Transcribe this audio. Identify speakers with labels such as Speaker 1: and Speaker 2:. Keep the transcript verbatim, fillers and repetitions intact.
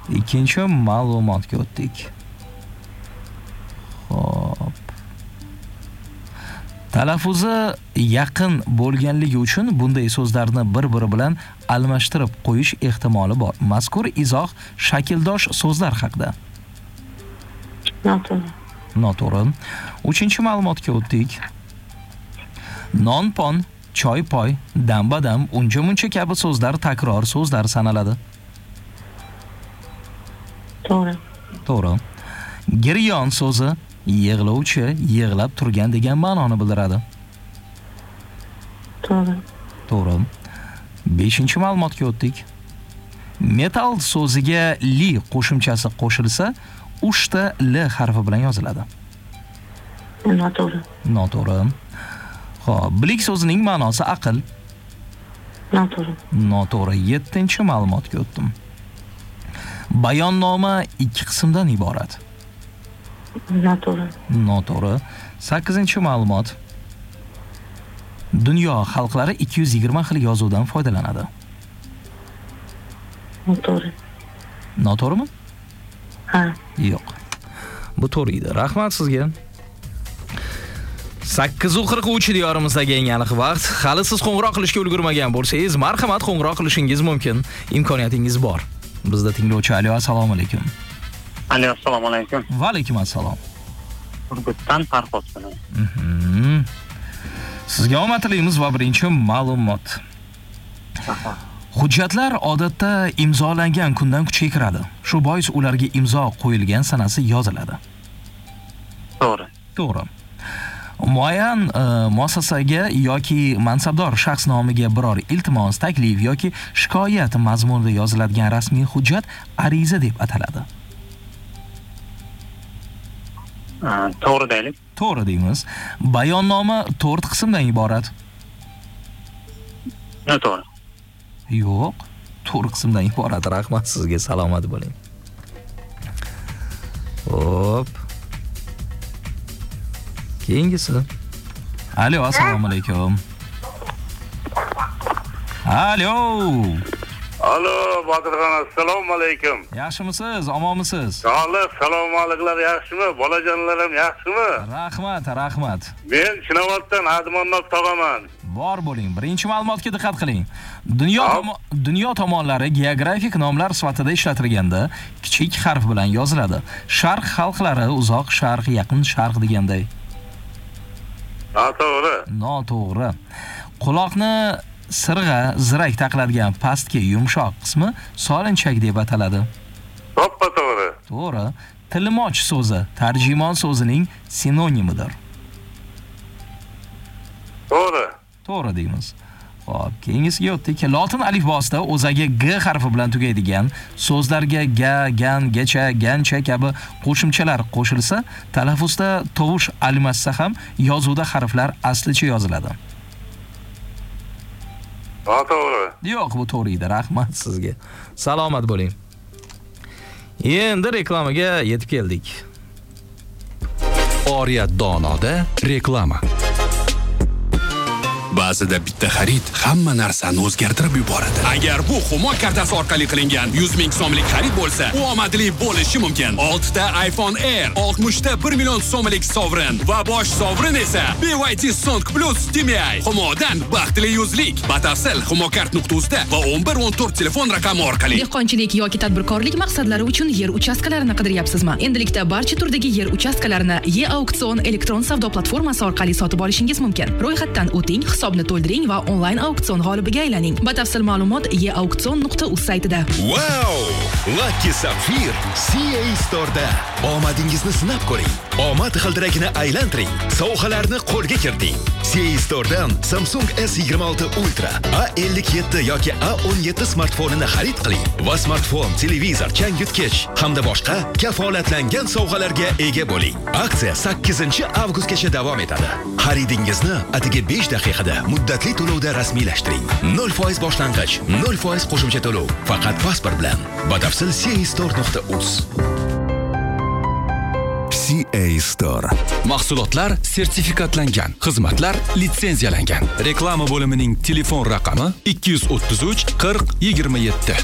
Speaker 1: Ikkinchi ma'lumotga o'tdik. Xo'p. Talaffuzi yaqin bo'lganligi uchun bunday so'zlarni bir-biri bilan almashtirib qo'yish ehtimoli bor. Mazkur izoh shakldosh so'zlar haqida.
Speaker 2: Noto'g'ri.
Speaker 1: Noto'g'ri. Uchinchi ma'lumotga o'tdik. Non-pon, choy-poy, dam-badam, uncha-muncha kabi so'zlar takror so'zlar sanaladi.
Speaker 2: To'g'ri.
Speaker 1: To'g'ri. Giryon so'zi yig'lovchi, yig'lab turgan degan ma'noni bildiradi.
Speaker 2: To'g'ri.
Speaker 1: To'g'ri. beshinchi ma'lumotga o'tdik. Metal so'ziga li qo'shimchasi qo'shilsa, uchta l harfi bilan yoziladi.
Speaker 2: Noto'g'ri.
Speaker 1: Noto'g'ri. Xo'p, bilik so'zining ma'nosi aql.
Speaker 2: Noto'g'ri.
Speaker 1: Noto'g'ri. yettinchi ma'lumotga o'tdim. Bayonnoma ikki qismdan iborat.
Speaker 2: Noto'g'ri.
Speaker 1: Noto'g'ri. sakkizinchi ma'lumot. Dunyo xalqlari ikki yuz yigirma xil yozuvdan foydalanadi.
Speaker 2: Noto'g'ri.
Speaker 1: Noto'g'rimi?
Speaker 2: Ha.
Speaker 1: Yo'q. Bu to'g'ri edi. Rahmat sizga. sakkiz qirq uch diyorimizdagi eng aniq vaqt. Hali siz qo'ng'iroq qilishga ulgurmagan bo'lsangiz, marhamat qo'ng'iroq qilishingiz mumkin. Imkoniyatingiz bor. Bizda tinglovchi Alo, assalomu alaykum.
Speaker 3: Alo, assalomu alaykum.
Speaker 1: Va alaykum assalom.
Speaker 3: Urgutdan Farhod bilan.
Speaker 1: Mhm. Sizga omad tilaymiz va birinchi ma'lumot. Hujjatlar odatda imzolangan kundan kuchga kiradi. Shu bois ularga imzo qo'yilgan sanasi yoziladi.
Speaker 3: To'g'ri.
Speaker 1: To'g'ri. Muayyan e, muassasaga yoki mansabdor shaxs nomiga biror iltimos, taklif yoki shikoyat mazmunida yoziladigan rasmiy hujjat ariza deb ataladi.
Speaker 3: To'g'ri deylik.
Speaker 1: To'g'ri deymiz. Bayonnoma to'rt qismdan iborat.
Speaker 3: Noto'g'ri.
Speaker 1: Yo'q, to'rt qismdan iborat. Rahmat sizga, salomat bo'ling. Hop. Keyingisi. Alo, assalomu alaykum. Alo.
Speaker 4: Alo, Botirxon, assalomu alaykum.
Speaker 1: Yaxshimisiz? Omonmisiz?
Speaker 4: Sog'lik, salomatliklar yaxshimi? Bolajonlarim yaxshimi?
Speaker 1: Rahmat, rahmat.
Speaker 4: Men Chinovatdan Admonnob tog'aman.
Speaker 1: Bor bo'ling. Birinchi ma'lumotga diqqat qiling. Dunyo tomo- dunyo tomonlari geografik nomlar sifatida ishlatilganda kichik harf bilan yoziladi. Sharq xalqlari uzoq sharq, yaqin sharq deganday.
Speaker 4: Noto'g'ri.
Speaker 1: Noto'g'ri. Quloqni sirg'a, zirak taqiladigan pastki yumshoq qismi solinchak deb ataladi.
Speaker 4: To'ppa to'g'ri.
Speaker 1: To'g'ri. Tilmoch so'zi tarjimon so'zining sinonimidir.
Speaker 4: To'g'ri.
Speaker 1: To'g'ri deymiz. Xo'p, keyingisiga o'tdik. Lotin alifbosida o'zaga g harfi bilan tugaydigan so'zlarga ga, gan, gacha, gancha kabi qo'shimchalar qo'shilsa, talaffuzda tovush almashsa ham yozuvda harflar aslicha yoziladi.
Speaker 4: Noto'g'ri.
Speaker 1: Yo'q, bu to'g'ri edi. Rahmat sizga. Salomat bo'ling. Endi reklamaga yetib keldik.
Speaker 5: Oriyat donoda reklama. Ba'zida bitta xarid hamma narsani o'zgartirib yuboradi. Agar bu Humo kartasi orqali qilingan yuz ming so'mlik xarid bo'lsa, u omadli bo'lishi mumkin. olti ta iPhone Air, oltmish ta bir million so'mlik sovrin va bosh sovrin esa B Y T Song Plus T M I. Humodan baxtli yuzlik. Batafsil humokart nuqta uz da va o'n bir o'n to'rt telefon raqami orqali.
Speaker 6: Dehqonchilik yoki tadbirkorlik maqsadlari uchun yer uchastkalarini qidiryapsizmi? Endilikda barcha turdagi yer uchastkalarini E-Auksion elektron savdo platformasi orqali sotib olishingiz mumkin. Ro'yxatdan o'ting, hisobni to'ldiring va onlayn auksion g'olibiga aylaning. Batafsil ma'lumot e auksion nuqta uz saytida.
Speaker 7: Wow! Lucky Sapphire C A Store'da. Omadingizni sinab ko'ring. Omad g'ildiragini aylantiring. Sovg'alarni qo'lga kiriting. C A Store'dan Samsung S yigirma olti Ultra, A ellik yetti yoki A o'n yetti smartfonini xarid qiling va smartfon, televizor, changyutgich hamda boshqa kafolatlangan sovg'alarga ega bo'ling. Aksiya sakkizinchi avgustgacha davom etadi. Xaridingizni atigi besh daqiqada muddatli to'lovda rasmiylashtiring. nol foiz boshlang'ich, nol foiz qo'shimcha to'lov faqat pasport bilan. Batafsil c a store nuqta uz. C A Store.
Speaker 5: Mahsulotlar sertifikatlangan, xizmatlar litsenziyalangan. Reklama bo'limining telefon raqami ikki yuz o'ttiz uch qirq yigirma yetti.